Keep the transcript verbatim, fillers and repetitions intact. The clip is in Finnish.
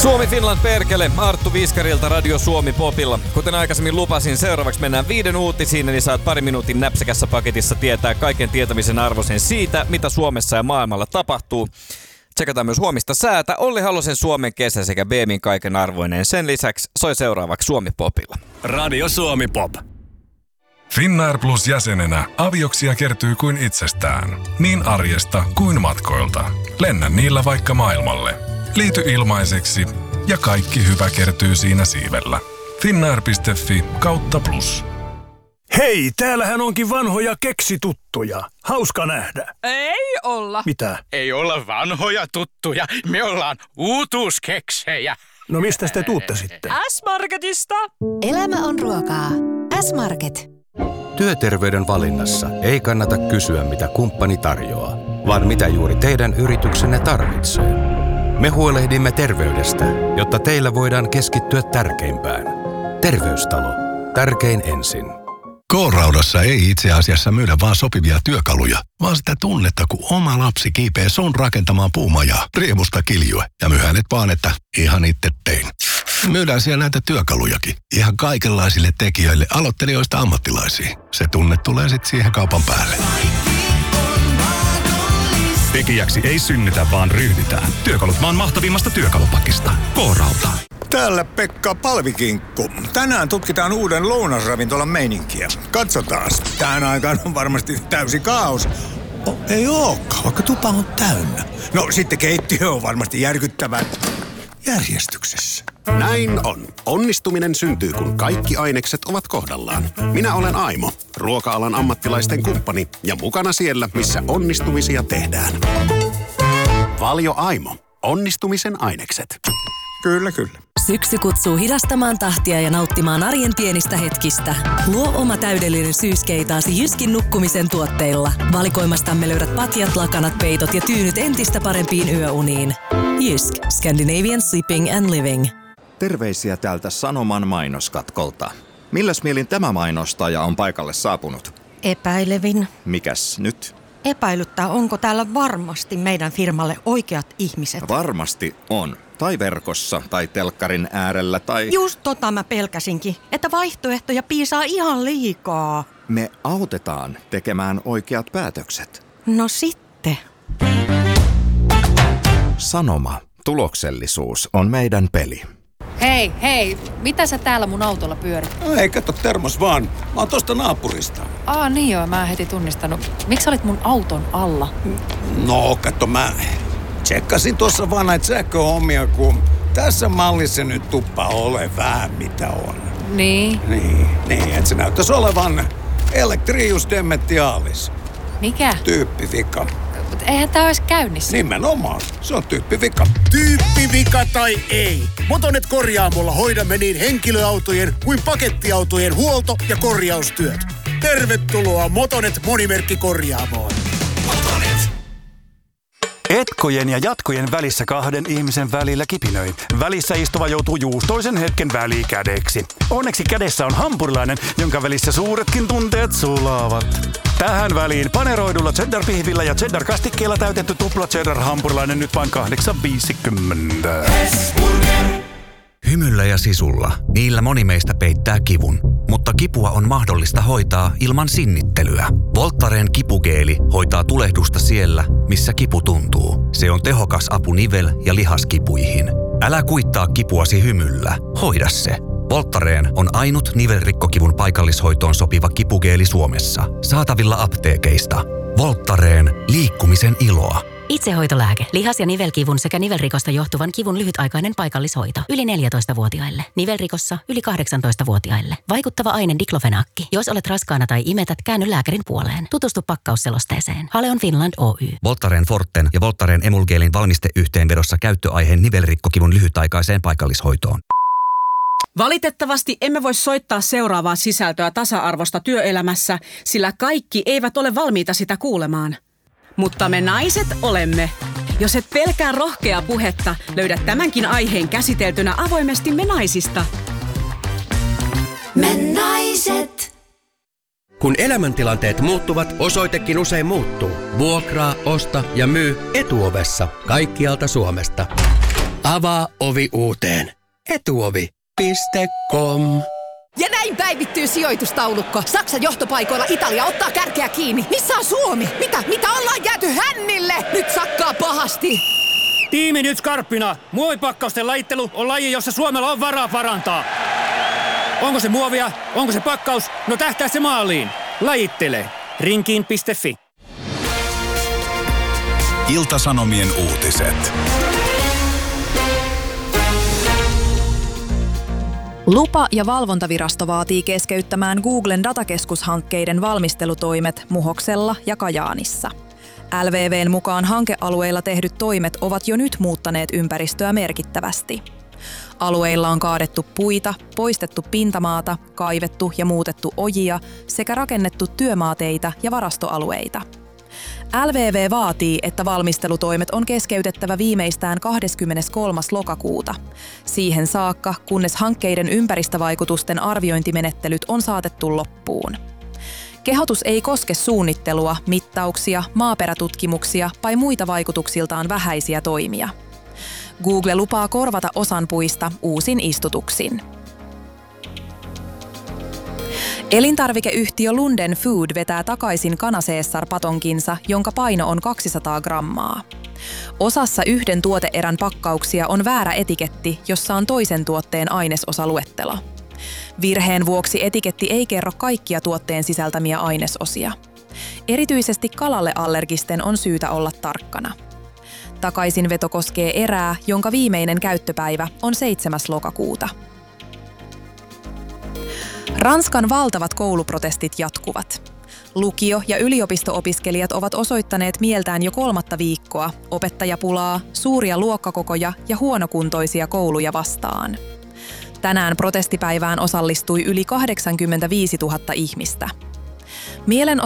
Suomi Finland perkele, Arttu Viskarilta Radio Suomi Popilla. Kuten aikaisemmin lupasin, seuraavaksi mennään viiden uutisiin, niin saat pari minuutin näpsäkässä paketissa tietää kaiken tietämisen arvoisen siitä, mitä Suomessa ja maailmalla tapahtuu. Tsekataan myös huomista säätä, Olli Halosen Suomen kesä sekä B M I:n kaiken arvoinen. Sen lisäksi soi seuraavaksi Suomi Popilla. Radio Suomi Pop. Finnair Plus jäsenenä avioksia kertyy kuin itsestään. Niin arjesta kuin matkoilta. Lennä niillä vaikka maailmalle. Liity ilmaiseksi ja kaikki hyvä kertyy siinä siivellä. Finnair piste fi kautta plus. Hei, täällähän onkin vanhoja keksituttuja. Hauska nähdä. Ei olla. Mitä? Ei olla vanhoja tuttuja. Me ollaan uutuuskeksejä. No mistä te tuutte sitten? S-Marketista. Elämä on ruokaa. S-Market. Työterveyden valinnassa ei kannata kysyä, mitä kumppani tarjoaa, vaan mitä juuri teidän yrityksenne tarvitsee. Me huolehdimme terveydestä, jotta teillä voidaan keskittyä tärkeimpään. Terveystalo. Tärkein ensin. K-Raudassa ei itse asiassa myydä vaan sopivia työkaluja, vaan sitä tunnetta, kun oma lapsi kiipee sun rakentamaan puumajaa, riemusta kiljue ja myy hänet vaan, että ihan itse tein. Myydään siellä näitä työkalujakin, ihan kaikenlaisille tekijöille, aloittelijoista ammattilaisiin. Se tunne tulee sitten siihen kaupan päälle. Tekijäksi ei synnytä, vaan ryhdytään. Työkalut maan mahtavimmasta työkalupakista. K-Rauta. Täällä Pekka Palvikinkku. Tänään tutkitaan uuden lounasravintolan meininkiä. Katsotaan. Tähän aikaan on varmasti täysi kaos. Oh, ei ookaan, vaikka tupa on täynnä. No sitten keittiö on varmasti järkyttävän järjestyksessä. Näin on. Onnistuminen syntyy, kun kaikki ainekset ovat kohdallaan. Minä olen Aimo, ruoka-alan ammattilaisten kumppani ja mukana siellä, missä onnistumisia tehdään. Valio Aimo. Onnistumisen ainekset. Kyllä, kyllä. Syksy kutsuu hidastamaan tahtia ja nauttimaan arjen pienistä hetkistä. Luo oma täydellinen syyskeitaasi Jyskin nukkumisen tuotteilla. Valikoimastamme löydät patjat, lakanat, peitot ja tyynyt entistä parempiin yöuniin. Jysk. Scandinavian Sleeping and Living. Terveisiä täältä Sanoman mainoskatkolta. Milläs mielin tämä mainostaja on paikalle saapunut? Epäilevin. Mikäs nyt? Epäilyttää, onko täällä varmasti meidän firmalle oikeat ihmiset. Varmasti on. Tai verkossa, tai telkkarin äärellä, tai... Just tota mä pelkäsinkin, että vaihtoehtoja piisaa ihan liikaa. Me autetaan tekemään oikeat päätökset. No sitten. Sanoma. Tuloksellisuus on meidän peli. Hei, hei, mitä sä täällä mun autolla pyörit? No ei, kato, termos vaan. Mä oon tosta naapurista. Aa, niin joo, mä en heti tunnistanut. Miksi olit mun auton alla? No, kato, mä tsekkasin tuossa vaan näitä sähköhommia, kun tässä mallissa nyt tuppa ole vähän mitä on. Niin? Niin, niin, että se näyttäisi olevan Electrius Dementialis. Mikä? Tyyppivika. Mutta eihän tää olisi käynnissä. Nimenomaan, se on tyyppivika. Tyyppivika tai ei. Motonet korjaamolla hoidamme niin henkilöautojen kuin pakettiautojen huolto- ja korjaustyöt. Tervetuloa Motonet monimerkkikorjaamoon. Motonet. Etkojen ja jatkojen välissä kahden ihmisen välillä kipinöi. Välissä istuva joutuu juustoisen hetken välikädeksi. Onneksi kädessä on hampurilainen, jonka välissä suuretkin tunteet sulaavat. Tähän väliin paneroidulla cheddar-pihvillä ja cheddar-kastikkeella täytetty tupla cheddar-hampurilainen nyt vain kahdeksan viisikymmentä. Hymyllä ja sisulla. Niillä moni meistä peittää kivun. Mutta kipua on mahdollista hoitaa ilman sinnittelyä. Voltaren kipugeeli hoitaa tulehdusta siellä, missä kipu tuntuu. Se on tehokas apu nivel- ja lihaskipuihin. Älä kuittaa kipuasi hymyllä. Hoida se. Voltareen on ainut nivelrikkokivun paikallishoitoon sopiva kipugeeli Suomessa. Saatavilla apteekeista. Voltareen liikkumisen iloa. Itsehoitolääke. Lihas- ja nivelkivun sekä nivelrikosta johtuvan kivun lyhytaikainen paikallishoito. Yli neljätoistavuotiaille. Nivelrikossa yli kahdeksantoistavuotiaille. Vaikuttava aine diklofenaakki. Jos olet raskaana tai imetät, käänny lääkärin puoleen. Tutustu pakkausselosteeseen. Haleon Finland Oy. Voltaren Forten ja Voltaren Emulgeelin valmisteyhteenvedossa käyttöaiheen nivelrikkokivun lyhytaikaiseen paikallishoitoon. Valitettavasti emme voi soittaa seuraavaa sisältöä tasa-arvosta työelämässä, sillä kaikki eivät ole valmiita sitä kuulemaan. Mutta me naiset olemme. Jos et pelkää rohkeaa puhetta, löydät tämänkin aiheen käsiteltynä avoimesti Me naisista. Me naiset. Kun elämäntilanteet muuttuvat, osoitekin usein muuttuu. Vuokraa, osta ja myy Etuovessa kaikkialta Suomesta. Avaa ovi uuteen. Etuovi piste com. Ja näin päivittyy sijoitustaulukko. Saksan johtopaikoilla Italia ottaa kärkeä kiinni. Missä on Suomi? Mitä? Mitä ollaan jääty hännille? Nyt sakkaa pahasti. Tiimi nyt skarppina. Muovipakkausten lajittelu on laji, jossa Suomella on varaa parantaa. Onko se muovia? Onko se pakkaus? No tähtää se maaliin. Lajittele. Rinkiin piste fi. Ilta-Sanomien uutiset. Lupa- ja valvontavirasto vaatii keskeyttämään Googlen datakeskushankkeiden valmistelutoimet Muhoksella ja Kajaanissa. L V V:n mukaan hankealueilla tehdyt toimet ovat jo nyt muuttaneet ympäristöä merkittävästi. Alueilla on kaadettu puita, poistettu pintamaata, kaivettu ja muutettu ojia sekä rakennettu työmaateitä ja varastoalueita. L V V vaatii, että valmistelutoimet on keskeytettävä viimeistään kahdeskymmeneskolmas lokakuuta. Siihen saakka, kunnes hankkeiden ympäristövaikutusten arviointimenettelyt on saatettu loppuun. Kehotus ei koske suunnittelua, mittauksia, maaperätutkimuksia tai muita vaikutuksiltaan vähäisiä toimia. Google lupaa korvata osan puista uusin istutuksin. Elintarvikeyhtiö Lunden Food vetää takaisin Kana-Caesar-patonkinsa, jonka paino on kaksisataa grammaa. Osassa yhden tuoteerän pakkauksia on väärä etiketti, jossa on toisen tuotteen ainesosaluettelo. Virheen vuoksi etiketti ei kerro kaikkia tuotteen sisältämiä ainesosia. Erityisesti kalalle allergisten on syytä olla tarkkana. Takaisinveto koskee erää, jonka viimeinen käyttöpäivä on seitsemäs lokakuuta. Ranskan valtavat kouluprotestit jatkuvat. Lukio- ja yliopisto-opiskelijat ovat osoittaneet mieltään jo kolmatta viikkoa opettajapulaa, suuria luokkakokoja ja huonokuntoisia kouluja vastaan. Tänään protestipäivään osallistui yli kahdeksankymmentäviisituhatta ihmistä. Mielenosoitukset